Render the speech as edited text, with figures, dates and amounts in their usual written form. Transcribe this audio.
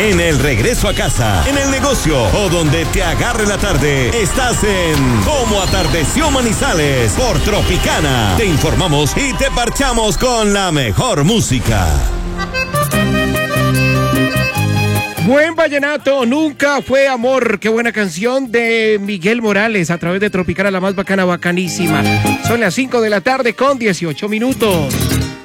En el regreso a casa, en el negocio o donde te agarre la tarde, estás en Cómo Atardeció Manizales por Tropicana. Te informamos y te parchamos con la mejor música. Buen vallenato, nunca fue amor. Qué buena canción de Miguel Morales a través de Tropicana, la más bacana, bacanísima. Son las 5 de la tarde con 18 minutos.